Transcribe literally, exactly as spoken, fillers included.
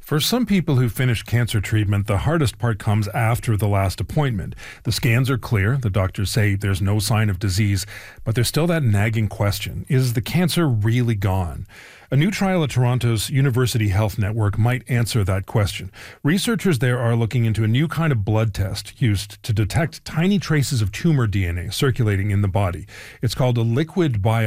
For some people who finish cancer treatment, the hardest part comes after the last appointment. The scans are clear, the doctors say there's no sign of disease, but there's still that nagging question: is the cancer really gone? A new trial at Toronto's University Health Network might answer that question. Researchers there are looking into a new kind of blood test used to detect tiny traces of tumor D N A circulating in the body. It's called a liquid biopsy.